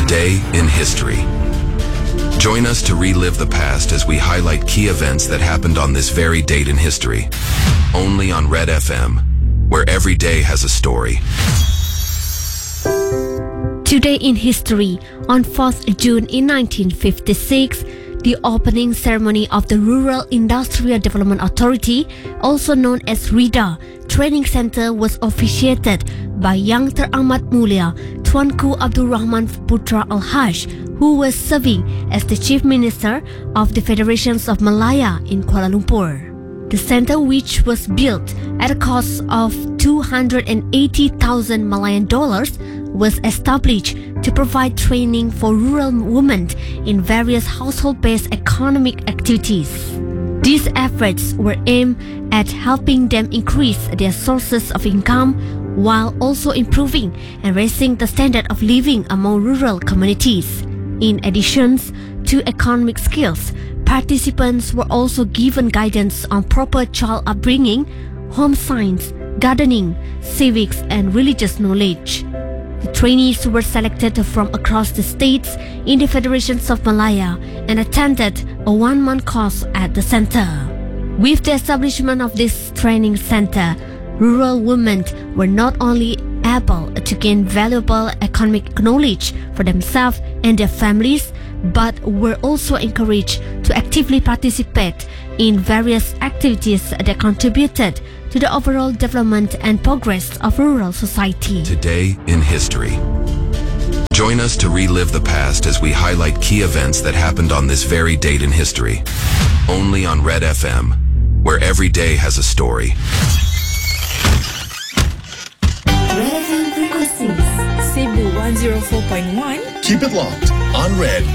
Today in History. Join us to relive the past as we highlight key events that happened on this very date in history. Only on Red FM, where every day has a story. Today in History, on 4th June in 1956, the opening ceremony of the Rural Industrial Development Authority, also known as RIDA, Training Center was officiated by Yang Teramat Mulia Tuanku Abdul Rahman Putra Al-Haj, who was serving as the Chief Minister of the Federations of Malaya in Kuala Lumpur. The center, which was built at a cost of 280,000 Malayan dollars, was established to provide training for rural women in various household-based economic activities. These efforts were aimed at helping them increase their sources of income while also improving and raising the standard of living among rural communities. In addition to economic skills, participants were also given guidance on proper child upbringing, home science, gardening, civics, and religious knowledge. The trainees were selected from across the states in the Federations of Malaya and attended a one-month course at the center. With the establishment of this training center, rural women were not only able to gain valuable economic knowledge for themselves and their families, but were also encouraged to actively participate in various activities that contributed to the overall development and progress of rural society. Today in History. Join us to relive the past as we highlight key events that happened on this very date in history. Only on Red FM, where every day has a story. Red FM frequencies. Cebu 104.1. Keep it locked on Red